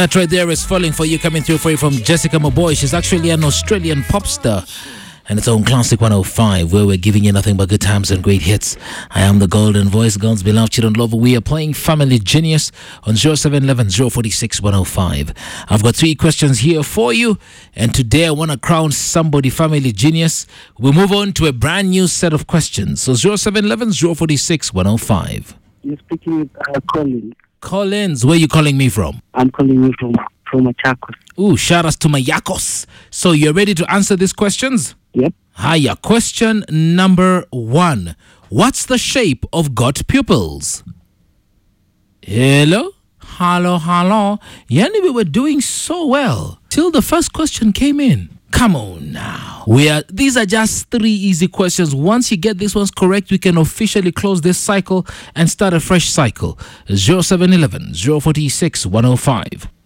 That right there is Falling For You, coming through for you from Jessica Maboy. She's actually an Australian pop star. And it's on Classic 105, where we're giving you nothing but good times and great hits. I am the golden voice, God's beloved children lover. We are playing Family Genius on 0711 046 105. I've got 3 questions here for you. And today I want to crown somebody Family Genius. We move on to a brand new set of questions. So 0711 046 105. You're speaking with Collins. Collins, where are you calling me from? I'm calling you from Machakos. Ooh, shout out to Mayakos. So you're ready to answer these questions? Yep. Hiya. Question number 1. What's the shape of gut pupils? Hello? Hello? Yani, we were doing so well till the first question came in. Come on now. These are just 3 easy questions. Once you get these ones correct, we can officially close this cycle and start a fresh cycle. 0711 046 105.